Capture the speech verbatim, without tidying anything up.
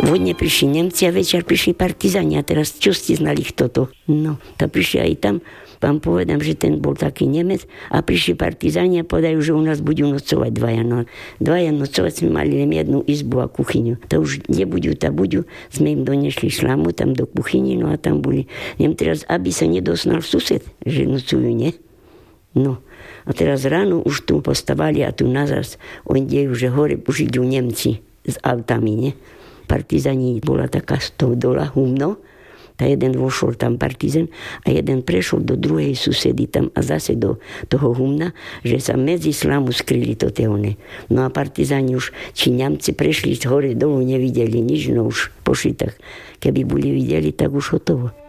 Vodne prišli Nemci a večer prišli partizáni a teraz čo ste znali toto? No, to prišli aj tam. Vám povedám, že ten bol taký Nemec a prišli partizáni a povedajú, že u nás budú nocovať dvaja. No, dvaja nocovať sme mali len jednu izbu a kuchyňu. To už nebudú, tá budú. Sme im donešli šlamu tam do kuchyni, no a tam boli. Neviem teraz, aby sa nedosnal sused, že nocujú, nie? No. A teraz ráno už tu postavali a tu nazas. Oni dejú, že hore už idú Nemci s autami, nie? Partizáni, bola taká stodola, humno. A jeden vošol tam partizán a jeden prešiel do druhej susedy tam a zase do toho humna, že sa medzi slamu skryli to teone. No a partizáni už, či Nemci prešli z hore dolu, nevideli nič, no už pošli tak. Keby boli videli, tak už hotovo.